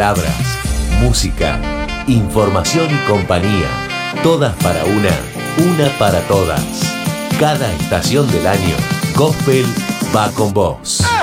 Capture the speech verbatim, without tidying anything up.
Palabras, música, información y compañía. Todas para una, una para todas. Cada estación del año, Gospel va con vos.